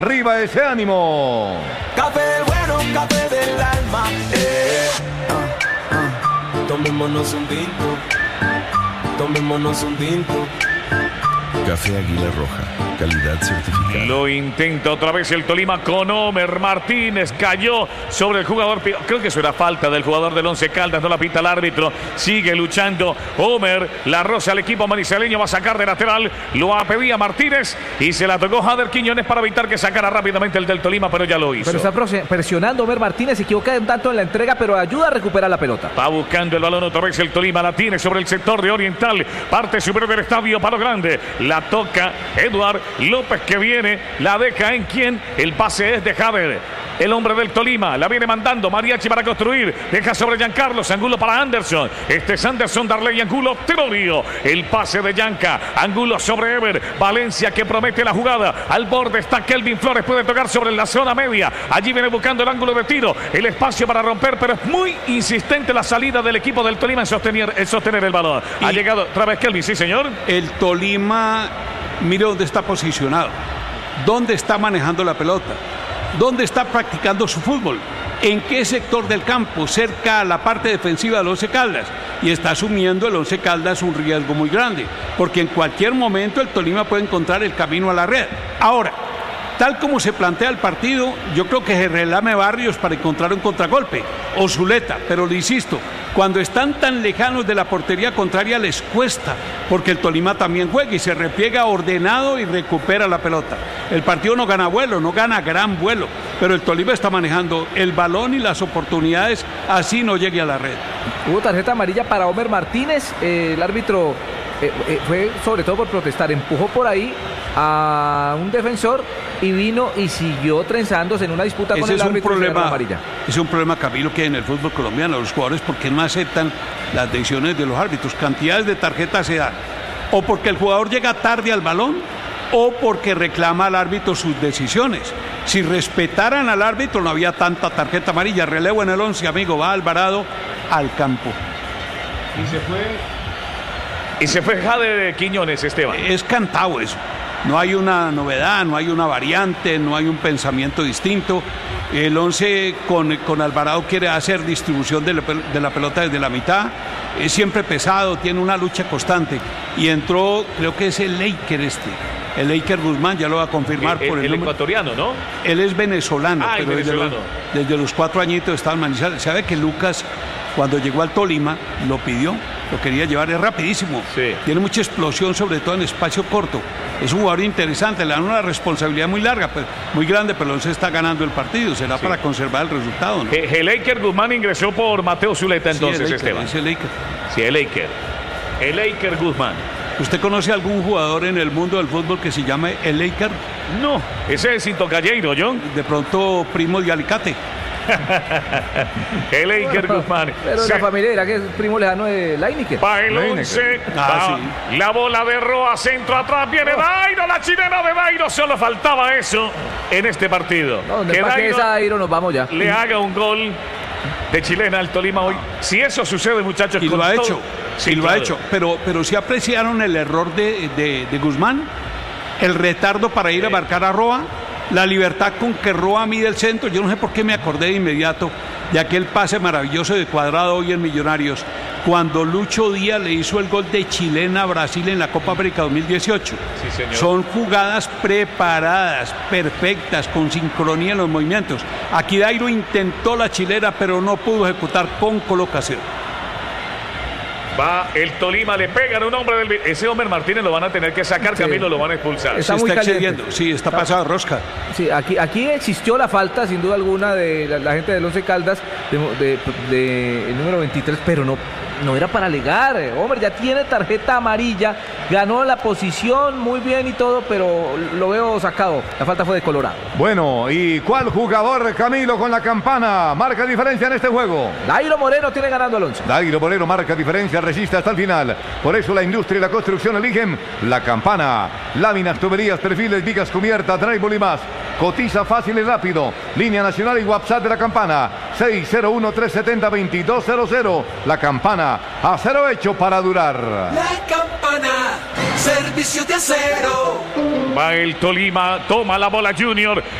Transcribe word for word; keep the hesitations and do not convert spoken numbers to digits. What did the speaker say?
Arriba ese ánimo. Café bueno, café del alma. Eh, ah, ah. Tomémonos un tinto. Tomémonos un tinto. Café Águila Roja, calidad certificada. Lo intenta otra vez el Tolima con Homer Martínez. Cayó sobre el jugador. Creo que eso era falta del jugador del Once Caldas. No la pita el árbitro. Sigue luchando Homer. La roza al equipo manizaleño. Va a sacar de lateral. Lo pedía Martínez. Y se la tocó Jader Quiñones para evitar que sacara rápidamente el del Tolima. Pero ya lo hizo. Pero está presionando Homer Martínez. Se equivoca un tanto en la entrega. Pero ayuda a recuperar la pelota. Va buscando el balón otra vez el Tolima. La tiene sobre el sector de Oriental. Parte superior del estadio Palo Grande. La toca Eduard López que viene, la deja en quien, el pase es de Jader, el hombre del Tolima, la viene mandando Mariachi para construir, deja sobre Giancarlo, Angulo para Anderson, este es Anderson, Darley Angulo, Terorio, el pase de Yanca, Angulo sobre Ever, Valencia que promete la jugada, al borde está Kelvin Flores, puede tocar sobre la zona media, allí viene buscando el ángulo de tiro, el espacio para romper, pero es muy insistente la salida del equipo del Tolima en sostener, en sostener el balón. Y ha llegado otra vez Kelvin, sí señor. El Tolima, mire dónde está posicionado, dónde está manejando la pelota, dónde está practicando su fútbol, en qué sector del campo, cerca a la parte defensiva del Once Caldas, y está asumiendo el Once Caldas un riesgo muy grande, porque en cualquier momento el Tolima puede encontrar el camino a la red. Ahora, tal como se plantea el partido, yo creo que se relame Barrios para encontrar un contragolpe, o Zuleta, pero le insisto, cuando están tan lejanos de la portería contraria les cuesta, porque el Tolima también juega y se repliega ordenado y recupera la pelota. El partido no gana vuelo, no gana gran vuelo, pero el Tolima está manejando el balón y las oportunidades, así no llegue a la red. Hubo tarjeta amarilla para Homer Martínez, eh, el árbitro eh, eh, fue sobre todo por protestar, empujó por ahí a un defensor y vino y siguió trenzándose en una disputa ese con el es árbitro. Un problema, amarilla. Es un problema, Camilo, que hay en el fútbol colombiano, los jugadores porque no aceptan las decisiones de los árbitros, cantidades de tarjetas se dan, o porque el jugador llega tarde al balón, o porque reclama al árbitro sus decisiones. Si respetaran al árbitro no había tanta tarjeta amarilla. Relevo en el once, amigo, va Alvarado al campo. Y se fue. Y se fue Jader Quiñones, Esteban. Es cantado eso. No hay una novedad, no hay una variante, no hay un pensamiento distinto. El once con, con Alvarado quiere hacer distribución de la, de la pelota desde la mitad. Es siempre pesado, tiene una lucha constante. Y entró, creo que es el Laker este. El Laker Guzmán, ya lo va a confirmar el, por el, el número. ecuatoriano, ¿no? Él es venezolano, ah, pero venezolano. Desde, los, desde los cuatro añitos está en Manizales. ¿Sabe que Lucas, cuando llegó al Tolima, lo pidió? Lo quería llevar, es rapidísimo. Sí. Tiene mucha explosión, sobre todo en espacio corto. Es un jugador interesante, le dan una responsabilidad muy larga, pues, muy grande, pero se está ganando el partido. Será sí. para conservar el resultado, ¿no? El Laker Guzmán ingresó por Mateo Zuleta, entonces, sí, el Laker, Esteban. Es el Laker. Sí, el Laker. El Laker Guzmán. ¿Usted conoce algún jugador en el mundo del fútbol que se llame el Laker? No, ese es Cinto Calleiro, John. De pronto, primo de Alicate. El Laker Guzmán. Pero Se... la familia era que es primo lejano de Lineker. Va el once. Ah, sí. La bola de Roa, centro atrás. Viene Dairo, la chilena de Dairo. Solo faltaba eso en este partido. No, donde que Dairo, esa Dairo nos vamos ya. Le haga un gol de chilena al Tolima hoy. Si eso sucede, muchachos. Y con lo ha todo... hecho. Sí, y lo claro. ha hecho. Pero, pero sí apreciaron el error de, de, de Guzmán. El retardo para ir sí. a marcar a Roa. La libertad con que Roa mide el centro. Yo no sé por qué me acordé de inmediato de aquel pase maravilloso de Cuadrado hoy en Millonarios, cuando Lucho Díaz le hizo el gol de chilena a Brasil en la Copa América dos mil dieciocho. Sí, señor. Son jugadas preparadas, perfectas, con sincronía en los movimientos. Aquí Dairo intentó la chilena, pero no pudo ejecutar con colocación. Va el Tolima, le pegan un hombre del... Ese Homer Martínez lo van a tener que sacar, sí. Camilo, lo van a expulsar. Está, muy está excediendo, sí, está, está pasado rosca. Sí, aquí, aquí existió la falta, sin duda alguna, de la, la gente del Once Caldas, de, de, de el número veintitrés, pero no, no era para alegar. Homer ya tiene tarjeta amarilla, ganó la posición muy bien y todo, pero lo veo sacado. La falta fue de Colorado. Bueno, ¿y cuál jugador, Camilo, con la campana marca diferencia en este juego? Dairo Moreno tiene ganando al once. Dairo Moreno marca diferencia, resiste hasta el final. Por eso la industria y la construcción eligen la campana. Láminas, tuberías, perfiles, vigas cubiertas, drywall y más. Cotiza fácil y rápido. Línea nacional y WhatsApp de la campana. seis cero uno, tres siete cero, dos dos cero cero. La campana. Acero hecho para durar. La campana. Servicio de Acero. Va el Tolima, toma la bola Junior.